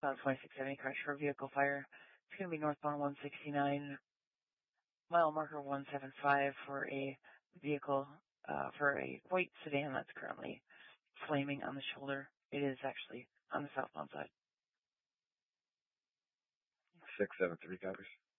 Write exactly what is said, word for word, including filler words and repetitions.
About twenty-six seventy crash for vehicle fire. It's going to be northbound one sixty-nine, mile marker one seven five for a vehicle, uh, for a white sedan that's currently flaming on the shoulder. It is actually on the southbound side. six seven three copies.